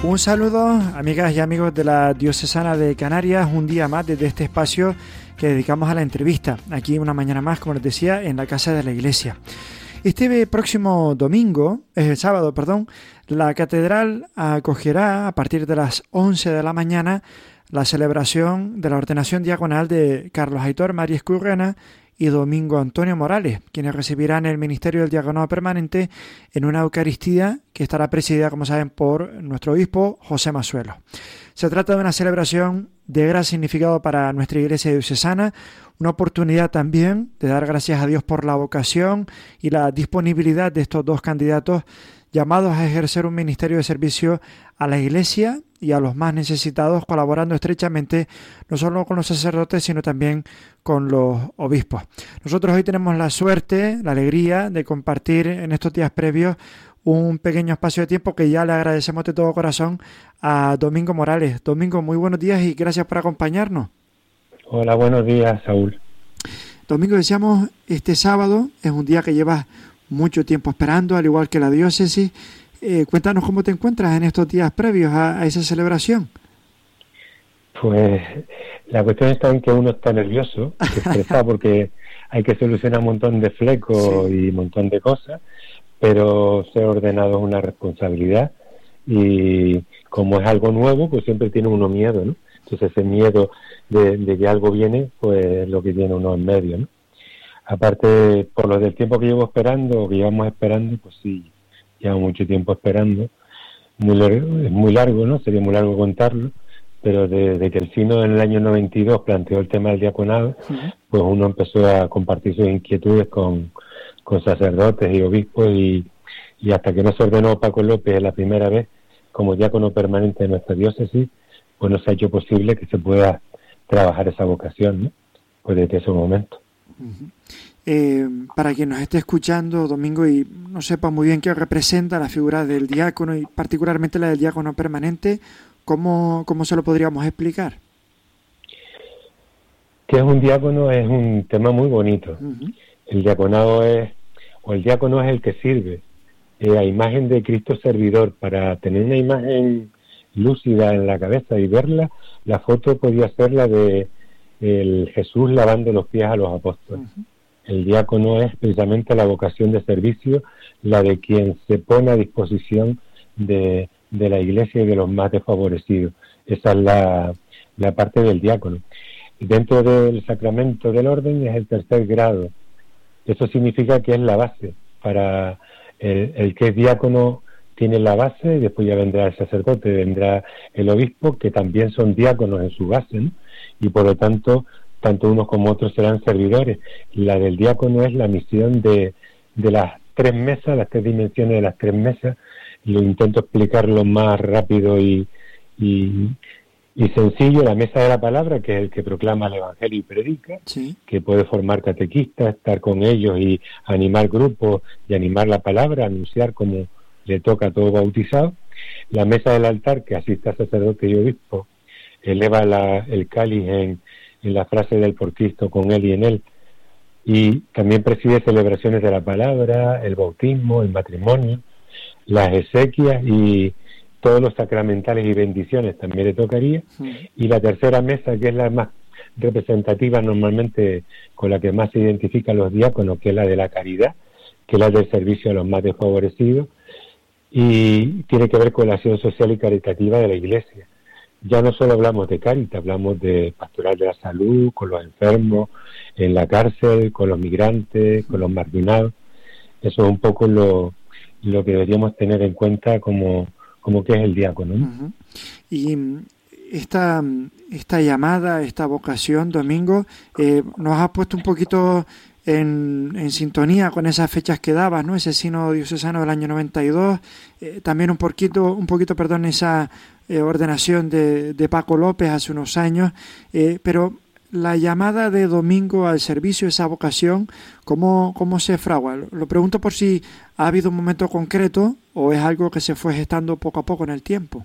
Un saludo, amigas y amigos de la Diocesana de Canarias, un día más desde este espacio que dedicamos a la entrevista, aquí una mañana más, como les decía, en la Casa de la Iglesia. Este próximo sábado, la Catedral acogerá a partir de las 11 de la mañana la celebración de la ordenación diaconal de Carlos Aitor María Escurrena y Domingo Antonio Morales, quienes recibirán el ministerio del diaconado permanente en una Eucaristía que estará presidida, como saben, por nuestro obispo José Masuelo. Se trata de una celebración de gran significado para nuestra Iglesia diocesana, una oportunidad también de dar gracias a Dios por la vocación y la disponibilidad de estos dos candidatos llamados a ejercer un ministerio de servicio a la Iglesia y a los más necesitados, colaborando estrechamente no solo con los sacerdotes, sino también con los obispos. Nosotros hoy tenemos la suerte, la alegría de compartir en estos días previos un pequeño espacio de tiempo que ya le agradecemos de todo corazón a Domingo Morales. Domingo, muy buenos días y gracias por acompañarnos. Hola, buenos días, Saúl. Domingo, decíamos, este sábado es un día que llevas mucho tiempo esperando, al igual que la diócesis. Cuéntanos cómo te encuentras en estos días previos a esa celebración. Pues la cuestión está en que uno está nervioso, estresado porque hay que solucionar un montón de flecos y un montón de cosas, pero ser ordenado es una responsabilidad y como es algo nuevo, pues siempre tiene uno miedo, ¿no? Entonces ese miedo de que algo viene, pues es lo que tiene uno en medio, ¿no? Aparte, por lo del tiempo que llevamos esperando, pues sí, llevo mucho tiempo esperando. Es muy largo, ¿no? Sería muy largo contarlo, pero desde que el sínodo en el año 92 planteó el tema del diaconado, pues uno empezó a compartir sus inquietudes con sacerdotes y obispos y hasta que no se ordenó Paco López la primera vez como diácono permanente de nuestra diócesis, pues no se ha hecho posible que se pueda trabajar esa vocación, ¿no? Pues desde ese momento. Para quien nos esté escuchando, Domingo, y no sepa muy bien qué representa la figura del diácono y particularmente la del diácono permanente, ¿cómo se lo podríamos explicar? ¿Qué es un diácono? Es un tema muy bonito. El diácono es el que sirve a imagen de Cristo servidor. Para tener una imagen lúcida en la cabeza y verla, la foto podía ser la de el Jesús lavando los pies a los apóstoles. El diácono es precisamente la vocación de servicio, la de quien se pone a disposición de la Iglesia y de los más desfavorecidos. Esa es la parte del diácono. Dentro del sacramento del orden es el tercer grado. Eso significa que es la base. Para el que es diácono tiene la base, y después ya vendrá el sacerdote, vendrá el obispo, que también son diáconos en su base, ¿no? Y por lo tanto unos como otros serán servidores. La del diácono es la misión de las tres mesas, las tres dimensiones de las tres mesas. Lo intento explicarlo más rápido y sencillo. La mesa de la palabra, que es el que proclama el evangelio y predica, que puede formar catequistas, estar con ellos y animar grupos y animar la palabra, anunciar como le toca a todo bautizado. La mesa del altar, que asiste a sacerdote y obispo, eleva el cáliz en la frase del por Cristo, con él y en él, y también preside celebraciones de la palabra, el bautismo, el matrimonio, las exequias y todos los sacramentales y bendiciones también le tocaría. Y la tercera mesa, que es la más representativa normalmente, con la que más se identifican los diáconos, que es la de la caridad, que es la del servicio a los más desfavorecidos, y tiene que ver con la acción social y caritativa de la Iglesia. Ya no solo hablamos de Cáritas, hablamos de pastoral de la salud, con los enfermos, en la cárcel, con los migrantes, con los marginados. Eso es un poco lo que deberíamos tener en cuenta como que es el diácono, ¿no? Y esta llamada, esta vocación, Domingo, nos ha puesto un poquito en sintonía con esas fechas que dabas, ¿no? Ese sínodo diocesano del año 92, también un poquito, esa ordenación de Paco López hace unos años, pero la llamada de Domingo al servicio, esa vocación, ¿cómo se fragua? Lo pregunto por si ha habido un momento concreto o es algo que se fue gestando poco a poco en el tiempo.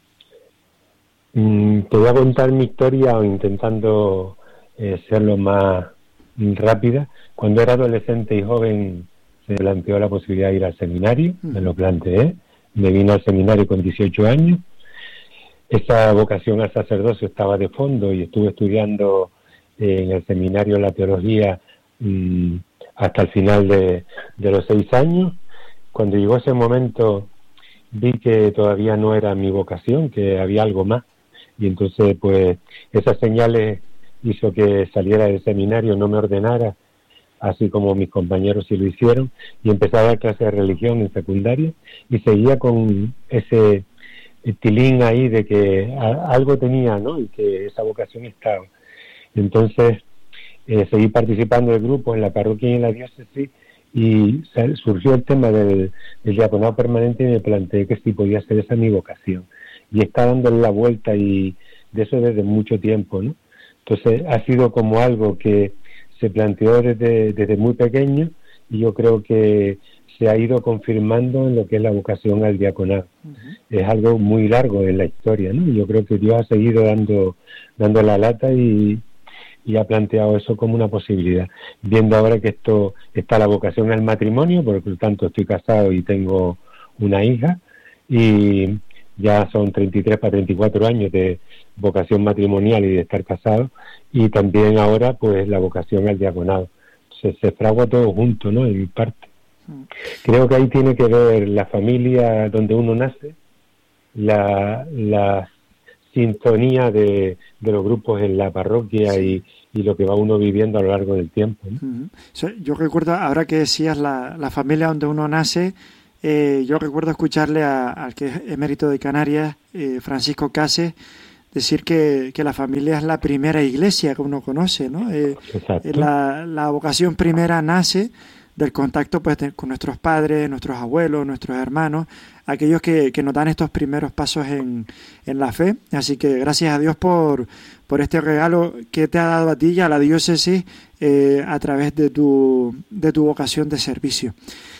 Te voy a contar mi historia intentando ser lo más rápida. Cuando era adolescente y joven se planteó la posibilidad de ir al seminario, me lo planteé, me vine al seminario con 18 años esa vocación al sacerdocio estaba de fondo y estuve estudiando en el seminario la teología hasta el final de los 6 años. Cuando llegó ese momento vi que todavía no era mi vocación, que había algo más, y entonces pues esas señales hizo que saliera del seminario, no me ordenara, así como mis compañeros sí lo hicieron, y empecé a dar clases de religión en secundaria y seguía con ese tilín ahí de que algo tenía, ¿no? Y que esa vocación estaba. Entonces seguí participando de grupos en la parroquia y en la diócesis, y surgió el tema del diaconado permanente y me planteé que sí podía ser esa mi vocación, y está dándole la vuelta, y de eso desde mucho tiempo, ¿no? Entonces ha sido como algo que se planteó desde muy pequeño, y yo creo que se ha ido confirmando en lo que es la vocación al diaconado. Es algo muy largo en la historia, ¿no? Y yo creo que Dios ha seguido dando la lata y ha planteado eso como una posibilidad. Viendo ahora que esto está la vocación al matrimonio, por lo tanto estoy casado y tengo una hija, y ya son 33 para 34 años de vocación matrimonial y de estar casado, y también ahora pues la vocación al diaconado. Se fragua todo junto, ¿no? En parte. Creo que ahí tiene que ver la familia donde uno nace, la sintonía de los grupos en la parroquia, sí, y lo que va uno viviendo a lo largo del tiempo, ¿no? Yo recuerdo, ahora que decías la familia donde uno nace, yo recuerdo escucharle al que es emérito de Canarias, Francisco Cases, decir que la familia es la primera iglesia que uno conoce, ¿no? La vocación primera nace del contacto pues con nuestros padres, nuestros abuelos, nuestros hermanos, aquellos que nos dan estos primeros pasos en la fe. Así que gracias a Dios por este regalo que te ha dado a ti y a la diócesis a través de tu vocación de servicio.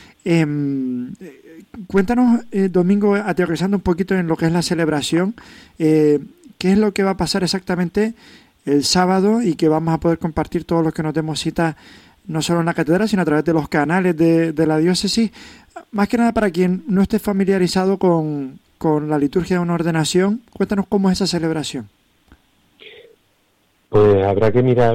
Cuéntanos, Domingo, aterrizando un poquito en lo que es la celebración, ¿qué es lo que va a pasar exactamente el sábado y que vamos a poder compartir todos los que nos demos cita, no solo en la catedral, sino a través de los canales de la diócesis? Más que nada para quien no esté familiarizado con la liturgia de una ordenación, cuéntanos cómo es esa celebración. Pues habrá que mirar,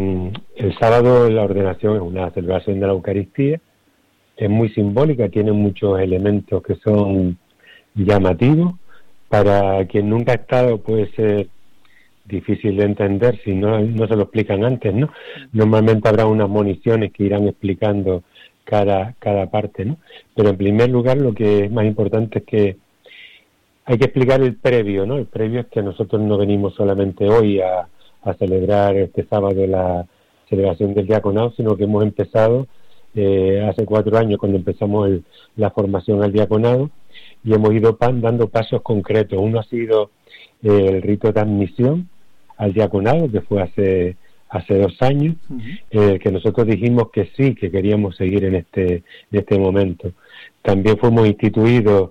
el sábado la ordenación es una celebración de la Eucaristía, es muy simbólica, tiene muchos elementos que son llamativos. Para quien nunca ha estado puede ser difícil de entender si no se lo explican antes, ¿no? Normalmente habrá unas moniciones que irán explicando cada parte, ¿no? Pero en primer lugar lo que es más importante es que hay que explicar el previo, ¿no? El previo es que nosotros no venimos solamente hoy a celebrar este sábado la celebración del diaconado, sino que hemos empezado hace 4 años cuando empezamos la formación al diaconado, y hemos ido dando pasos concretos. Uno ha sido el rito de admisión al diaconado, que fue hace 2 años, que nosotros dijimos que sí, que queríamos seguir en este momento. También fuimos instituidos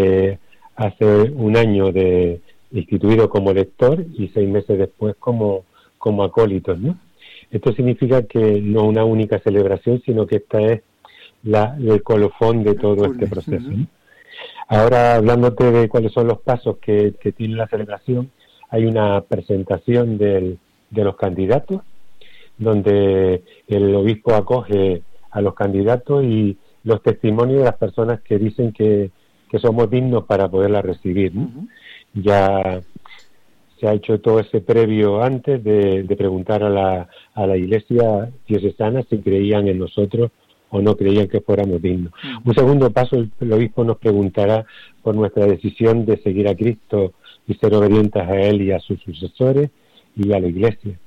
hace 1 año instituido como lector, y 6 meses después como acólitos, ¿no? Esto significa que no una única celebración, sino que esta es el colofón de todo este proceso, ¿no? Ahora, hablándote de cuáles son los pasos que tiene la celebración, hay una presentación de los candidatos, donde el obispo acoge a los candidatos y los testimonios de las personas que dicen que somos dignos para poderla recibir, ¿no? Ya se ha hecho todo ese previo antes de preguntar a la Iglesia diocesana si creían en nosotros o no creían que fuéramos dignos. Un segundo paso, el obispo nos preguntará por nuestra decisión de seguir a Cristo y ser obedientes a Él y a sus sucesores y a la Iglesia.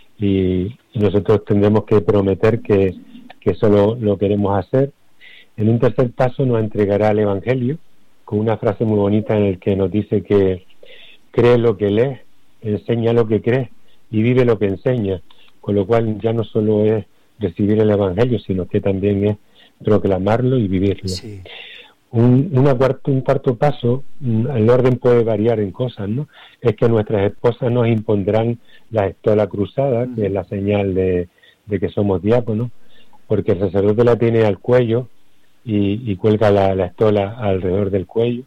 Y nosotros tendremos que prometer que eso lo queremos hacer. En un tercer paso nos entregará el Evangelio con una frase muy bonita en el que nos dice que cree lo que lees, enseña lo que crees y vive lo que enseña, con lo cual ya no solo es recibir el Evangelio, sino que también es proclamarlo y vivirlo. Sí. Un cuarto paso, el orden puede variar en cosas, ¿no? Es que nuestras esposas nos impondrán la estola cruzada, que es la señal de que somos diáconos, porque el sacerdote la tiene al cuello y cuelga la estola alrededor del cuello.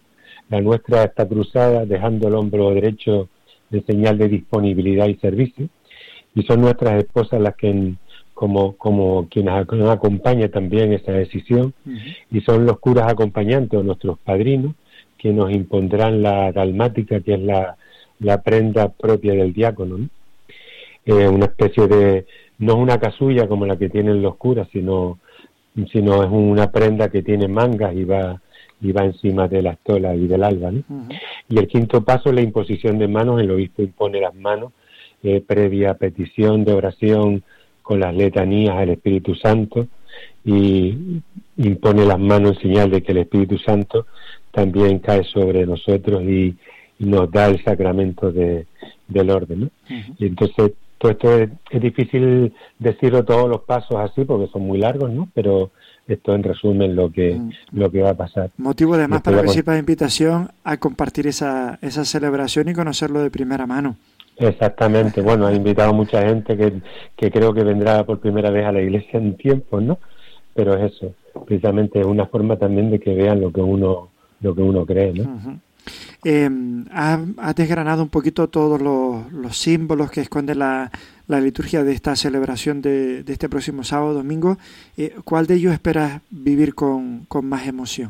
La nuestra está cruzada, dejando el hombro derecho de señal de disponibilidad y servicio, y son nuestras esposas las que como quienes nos acompañan también esa decisión, y son los curas acompañantes o nuestros padrinos que nos impondrán la dalmática, que es la prenda propia del diácono, ¿no? Una especie de, no es una casulla como la que tienen los curas, sino es una prenda que tiene mangas y va encima de la estola y del alba, ¿no? Y el quinto paso es la imposición de manos. El obispo impone las manos previa petición de oración con las letanías al Espíritu Santo, y impone las manos en señal de que el Espíritu Santo también cae sobre nosotros y nos da el sacramento del orden, ¿no? Y entonces todo esto es difícil decirlo todos los pasos así porque son muy largos, ¿no? Pero esto en resumen lo que va a pasar. Motivo además para recibir la invitación a compartir esa celebración y conocerlo de primera mano. Exactamente. Bueno, ha invitado mucha gente que creo que vendrá por primera vez a la iglesia en tiempos, ¿no? Pero es eso, precisamente es una forma también de que vean lo que uno cree, ¿no? Has desgranado un poquito todos los símbolos que esconde la liturgia de esta celebración de este próximo sábado, domingo. ¿Cuál de ellos esperas vivir con más emoción?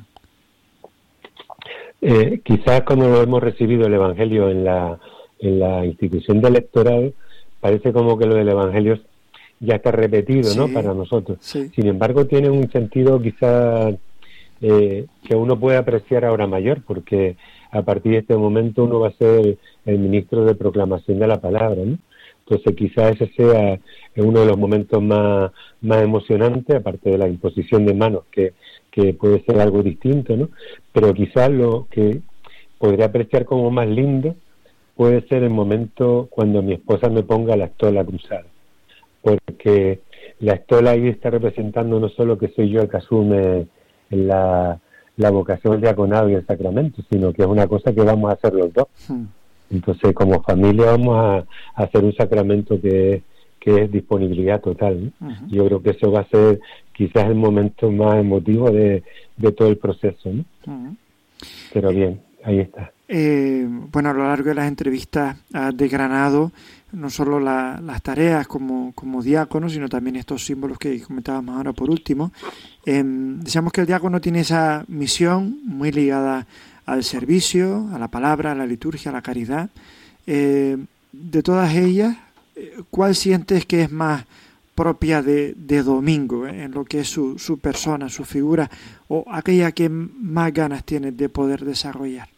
Quizás como lo hemos recibido el Evangelio en la institución de electorado, parece como que lo del Evangelio ya está repetido, sí, ¿no? Para nosotros. Sí. Sin embargo, tiene un sentido quizás que uno puede apreciar ahora mayor, porque a partir de este momento uno va a ser el ministro de proclamación de la palabra, ¿no? Entonces quizás ese sea uno de los momentos más emocionantes, aparte de la imposición de manos, que puede ser algo distinto, ¿no? Pero quizás lo que podría apreciar como más lindo puede ser el momento cuando mi esposa me ponga la estola cruzada, porque la estola ahí está representando no solo que soy yo el que asume la vocación del diaconado y el sacramento, sino que es una cosa que vamos a hacer los dos. Entonces, como familia vamos a hacer un sacramento que es disponibilidad total, ¿no? Yo creo que eso va a ser quizás el momento más emotivo de todo el proceso, ¿no? Pero bien, ahí está. Bueno, a lo largo de las entrevistas has desgranado no solo las tareas como diácono, sino también estos símbolos que comentábamos ahora por último. Decíamos que el diácono tiene esa misión muy ligada al servicio, a la palabra, a la liturgia, a la caridad. De todas ellas, ¿cuál sientes que es más propia de domingo, en lo que es su persona, su figura, o aquella que más ganas tienes de poder desarrollar?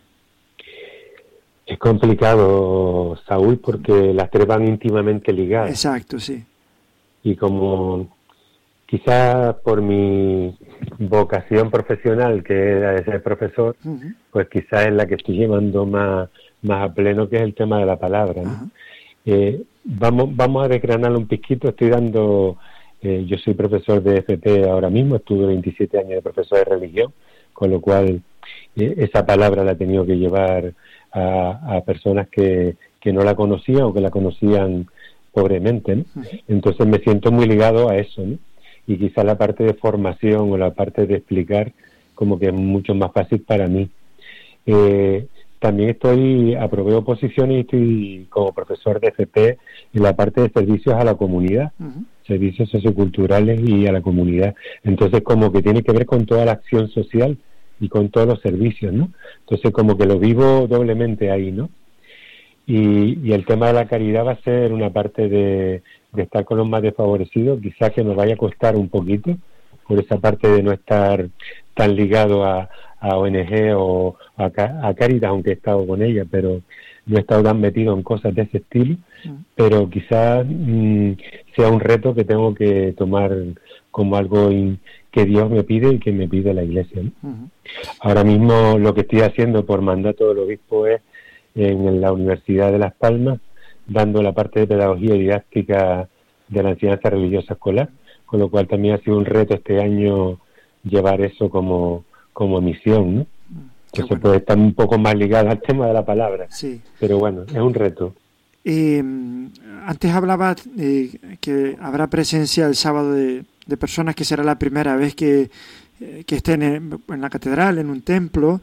Es complicado, Saúl, porque las tres van íntimamente ligadas. Exacto, sí. Y como quizás por mi vocación profesional, que era de ser profesor, pues quizás es la que estoy llevando más a pleno, que es el tema de la palabra, ¿no? Vamos a desgranarlo un poquito. Estoy dando, yo soy profesor de FP ahora mismo, estuve 27 años de profesor de religión, con lo cual esa palabra la he tenido que llevar a personas que no la conocían o que la conocían pobremente, ¿no? Entonces me siento muy ligado a eso, ¿no? Y quizá la parte de formación o la parte de explicar como que es mucho más fácil para mí. También aprobé oposiciones y estoy como profesor de FP en la parte de servicios a la comunidad, servicios socioculturales y a la comunidad. Entonces como que tiene que ver con toda la acción social y con todos los servicios, ¿no? Entonces como que lo vivo doblemente ahí, ¿no? Y el tema de la caridad va a ser una parte de estar con los más desfavorecidos, quizás que nos vaya a costar un poquito, por esa parte de no estar tan ligado a ONG o a Caritas, aunque he estado con ella, pero no he estado tan metido en cosas de ese estilo, pero quizás sea un reto que tengo que tomar como algo que Dios me pide y que me pide la Iglesia, ¿no? Ahora mismo lo que estoy haciendo por mandato del obispo es en la Universidad de Las Palmas, dando la parte de pedagogía y didáctica de la enseñanza religiosa escolar, con lo cual también ha sido un reto este año llevar eso como misión, ¿no? Eso bueno, puede estar un poco más ligado al tema de la palabra, sí. Pero bueno, es un reto. Antes hablaba que habrá presencia el sábado de personas que será la primera vez que que estén en la catedral, en un templo.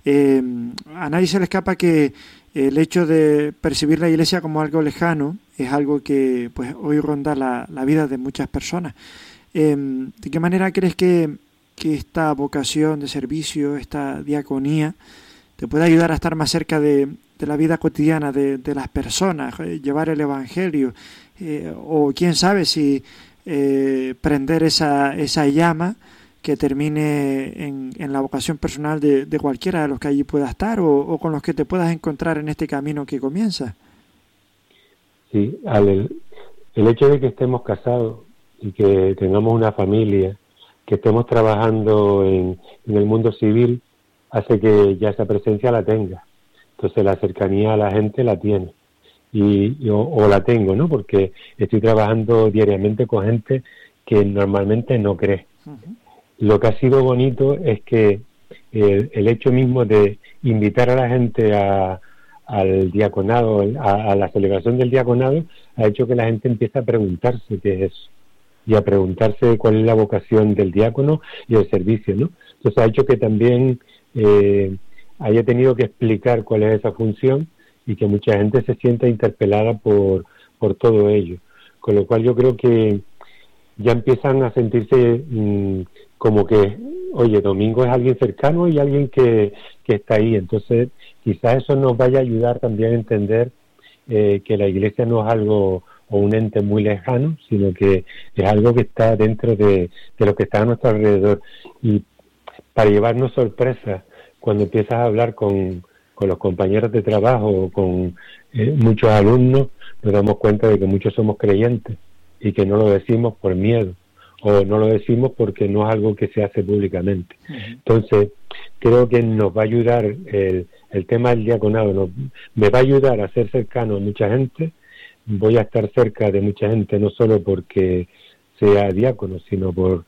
A nadie se le escapa que el hecho de percibir la Iglesia como algo lejano es algo que pues hoy ronda la vida de muchas personas. ¿De qué manera crees que esta vocación de servicio, esta diaconía, te puede ayudar a estar más cerca de la vida cotidiana de las personas, llevar el Evangelio, o quién sabe si prender esa llama que termine en la vocación personal de cualquiera de los que allí pueda estar o con los que te puedas encontrar en este camino que comienza? Sí, el hecho de que estemos casados y que tengamos una familia, que estemos trabajando en el mundo civil, hace que ya esa presencia la tenga. Entonces la cercanía a la gente la tiene. O la tengo, ¿no? Porque estoy trabajando diariamente con gente que normalmente no cree. Uh-huh. Lo que ha sido bonito es que el hecho mismo de invitar a la gente al diaconado, a la celebración del diaconado, ha hecho que la gente empiece a preguntarse qué es eso y a preguntarse cuál es la vocación del diácono y el servicio, ¿no? Entonces ha hecho que también haya tenido que explicar cuál es esa función y que mucha gente se sienta interpelada por todo ello. Con lo cual yo creo que ya empiezan a sentirse como que, oye, Domingo es alguien cercano y alguien que está ahí. Entonces quizás eso nos vaya a ayudar también a entender que la Iglesia no es algo o un ente muy lejano, sino que es algo que está dentro de lo que está a nuestro alrededor. Y para llevarnos sorpresas, cuando empiezas a hablar con los compañeros de trabajo o con muchos alumnos, nos damos cuenta de que muchos somos creyentes y que no lo decimos por miedo o no lo decimos porque no es algo que se hace públicamente. Entonces, creo que nos va a ayudar el tema del diaconado, me va a ayudar a ser cercano a mucha gente. Voy a estar cerca de mucha gente no solo porque sea diácono, sino por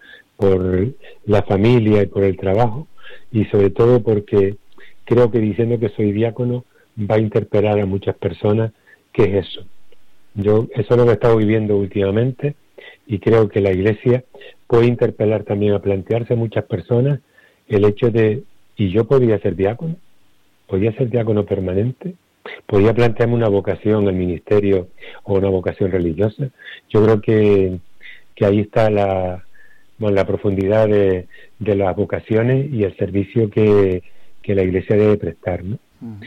la familia y por el trabajo, y sobre todo porque creo que diciendo que soy diácono va a interpelar a muchas personas qué es eso. Eso es lo que he estado viviendo últimamente, y creo que la Iglesia puede interpelar también a plantearse a muchas personas el hecho de, ¿y yo podía ser diácono? ¿Podía ser diácono permanente? ¿Podía plantearme una vocación al ministerio o una vocación religiosa? Yo creo que ahí está la profundidad de las vocaciones y el servicio que la Iglesia debe prestar, ¿no?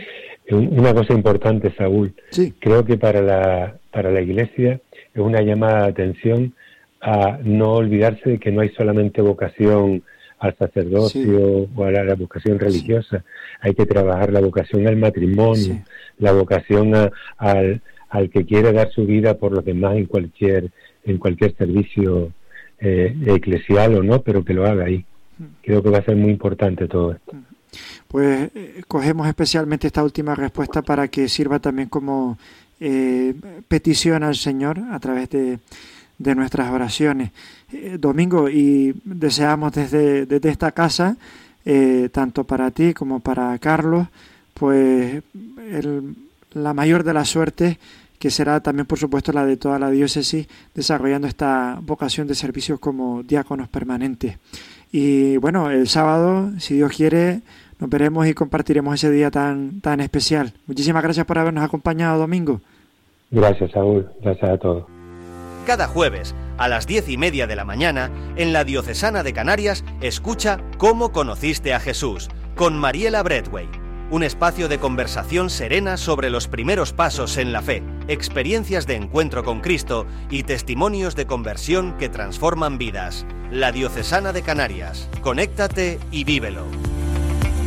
Una cosa importante, Saúl, sí. Creo que para la Iglesia es una llamada de atención a no olvidarse de que no hay solamente vocación al sacerdocio, sí, o a la vocación religiosa. Sí. Hay que trabajar la vocación al matrimonio, sí, la vocación al que quiere dar su vida por los demás en cualquier servicio eclesial o no, pero que lo haga ahí. Creo que va a ser muy importante todo esto. Pues cogemos especialmente esta última respuesta para que sirva también como petición al Señor a través de nuestras oraciones. Domingo, y deseamos desde esta casa, tanto para ti como para Carlos, pues la mayor de las suertes, que será también, por supuesto, la de toda la diócesis, desarrollando esta vocación de servicios como diáconos permanentes. Y bueno, el sábado, si Dios quiere, nos veremos y compartiremos ese día tan especial. Muchísimas gracias por habernos acompañado, Domingo. Gracias, Saúl. Gracias a todos. Cada jueves, a las 10:30 de la mañana, en la Diocesana de Canarias, escucha Cómo conociste a Jesús, con Mariela Bradway. Un espacio de conversación serena sobre los primeros pasos en la fe, experiencias de encuentro con Cristo y testimonios de conversión que transforman vidas. La Diocesana de Canarias. Conéctate y vívelo.